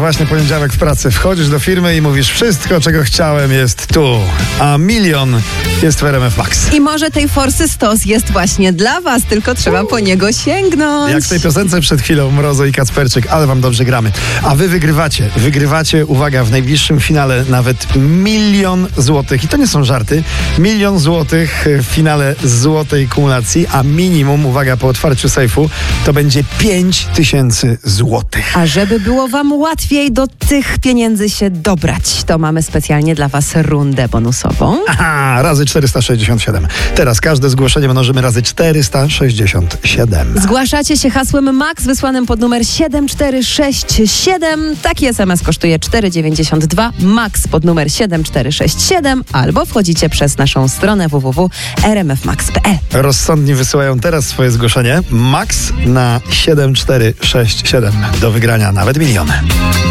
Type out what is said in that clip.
właśnie poniedziałek w pracy. Wchodzisz do firmy i mówisz, wszystko, czego chciałem, jest tu, a milion jest w RMF Max. I może tej forsy stos jest właśnie dla was, tylko trzeba po niego sięgnąć. Jak w tej piosence przed chwilą Mrozo i Kacperczyk, ale wam dobrze gramy. A wy wygrywacie. Wygrywacie, uwaga, w najbliższym finale nawet 1 000 000 złotych. I to nie są żarty. 1 000 000 złotych w finale złotej kumulacji, a minimum, uwaga, po otwarciu sejfu, to będzie 5 000 złotych. A żeby było wam łatwiej do tych pieniędzy się dobrać, to mamy specjalnie dla was rundę bonusową. Aha, razy 467. Teraz każde zgłoszenie mnożymy razy 467. Zgłaszacie się hasłem MAX wysłanym pod numer 7467. Taki SMS kosztuje 4,92. MAX pod numer 7467 albo wchodzicie przez naszą stronę www.rmfmax.pl. Rozsądni wysyłają teraz swoje zgłoszenie. Max na 7467. Do wygrania nawet miliony.